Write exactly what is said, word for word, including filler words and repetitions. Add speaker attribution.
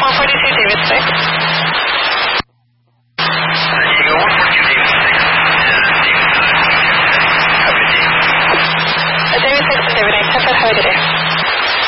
Speaker 1: one forty-two, David six.
Speaker 2: Eagle one forty-two, David six.
Speaker 1: Uh, David six and David eight, ten foot, how are you today?